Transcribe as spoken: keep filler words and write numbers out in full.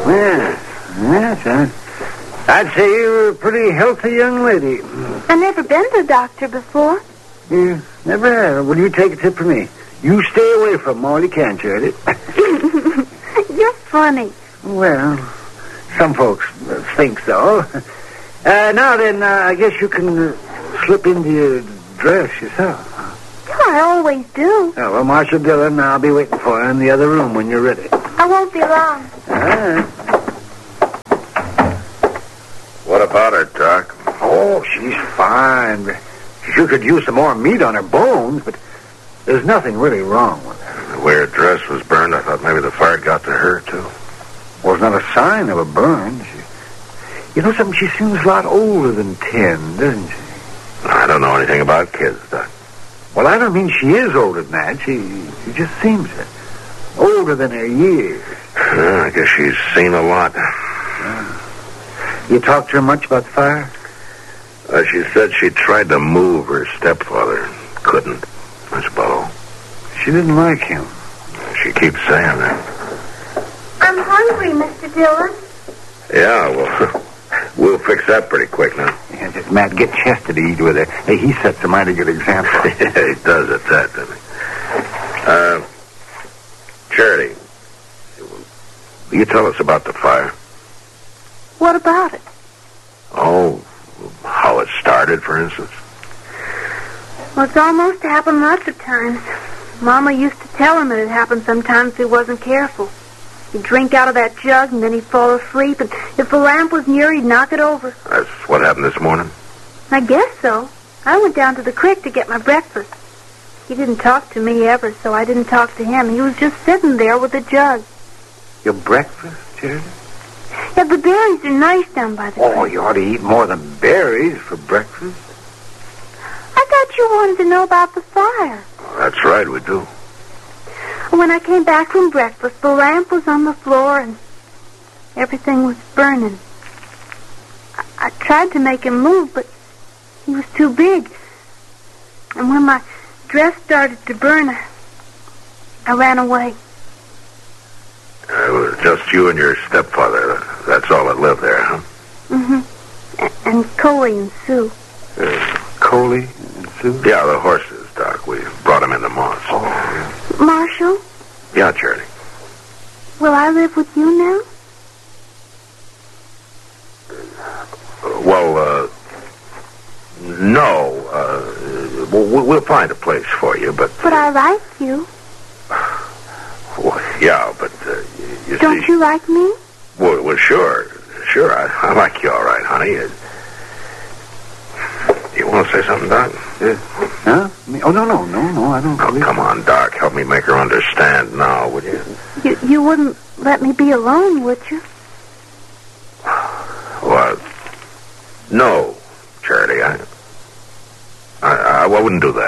Yes, yes, I, I'd say you're a pretty healthy young lady. I've never been to a doctor before. You never have. Well, you take a tip from me. You stay away from them all you can, Charity. You're funny. Well, some folks think so. Uh, now then, uh, I guess you can uh, slip into your dress yourself. I always do. Oh, well, Marshal Dillon, I'll be waiting for you in the other room when you're ready. I won't be long. All right. What about her, Doc? Oh, she's fine. She sure could use some more meat on her bones, but there's nothing really wrong with her. The way her dress was burned, I thought maybe the fire got to her, too. Well, it's not a sign of a burn. She, you know something? She seems a lot older than ten, doesn't she? I don't know anything about kids, Doc. Well, I don't mean she is older than that. She, she just seems it. Older than her years. Uh, I guess she's seen a lot. Uh, you talked to her much about the fire? Uh, she said she tried to move her stepfather. Couldn't. That's about all. She didn't like him. She keeps saying that. I'm hungry, Mister Dillon. Yeah, well, we'll fix that pretty quick now. Yeah, just Matt, get Chester to eat with her. Hey, he sets a mighty good example. Yeah, he does at that, doesn't he? Uh, Charity, will you tell us about the fire? What about it? Oh, how it started, for instance? Well, it's almost happened lots of times. Mama used to tell him that it happened sometimes if he wasn't careful. He'd drink out of that jug, and then he'd fall asleep, and if the lamp was near, he'd knock it over. That's what happened this morning? I guess so. I went down to the creek to get my breakfast. He didn't talk to me ever, so I didn't talk to him. He was just sitting there with the jug. Your breakfast, Charity? Yeah, the berries are nice down by the Oh, creek. you ought to eat more than berries for breakfast. I thought you wanted to know about the fire. That's right, we do. When I came back from breakfast, the lamp was on the floor and everything was burning. I, I tried to make him move, but he was too big. And when my dress started to burn, I, I ran away. It was just you and your stepfather. That's all that lived there, huh? Mm-hmm. And, and Coley and Sue. Uh, Coley and Sue? yeah, the horses, Doc. We brought them in the moss. Oh, yeah. Marshall, Yeah, Charity. will I live with you now? Uh, well, uh, no. Uh, we'll, we'll find a place for you, but... But I like you. Well, yeah, but, uh, you Don't see... you like me? Well, well sure. Sure, I, I like you all right, honey. Uh, you want to say something, Doc? Uh, huh? Me? Oh, no, no, no, no, I don't Oh, believe come on, Doc. Help me make her understand now, would you? You, you wouldn't let me be alone, would you? Well, no, Charity. I, I, I wouldn't do that.